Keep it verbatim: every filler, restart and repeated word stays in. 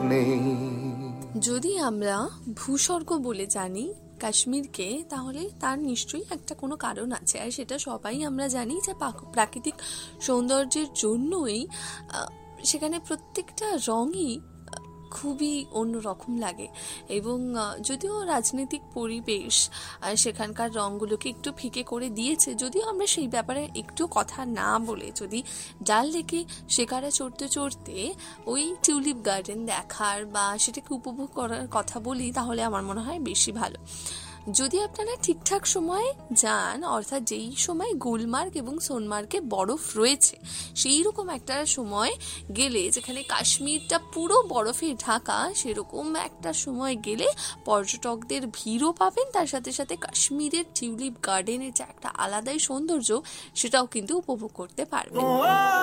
নেই। যদি আমরা ভূস্বর্গ বলে জানি কাশ্মীরকে, তাহলে তার নিশ্চয়ই একটা কোনো কারণ আছে, আর সেটা সবাই আমরা জানি যে প্রাকৃতিক সৌন্দর্যের জন্যই সেখানে প্রত্যেকটা রঙই খুবই অন্যরকম লাগে। এবং যদিও রাজনৈতিক পরিবেশ সেখানকার রঙগুলোকে একটু ফিকে করে দিয়েছে, যদিও আমরা সেই ব্যাপারে একটু কথা না বলে যদি ডাল লেকে শিকারা চড়তে চড়তে ওই টিউলিপ গার্ডেন দেখার বা সেটাকে উপভোগ করার কথা বলি, তাহলে আমার মনে হয় বেশি ভালো। যদি আপনারা ঠিকঠাক সময়ে যান, অর্থাৎ যেই সময় গুলমার্গ এবং সোনমার্গে বরফ রয়েছে সেই রকম একটা সময় গেলে, যেখানে কাশ্মীরটা পুরো বরফে ঢাকা, সেরকম একটা সময় গেলে পর্যটকদের ভিড়ও পাবেন, তার সাথে সাথে কাশ্মীরের টিউলিপ গার্ডেনের যে একটা আলাদাই সৌন্দর্য সেটাও কিন্তু উপভোগ করতে পারবেন।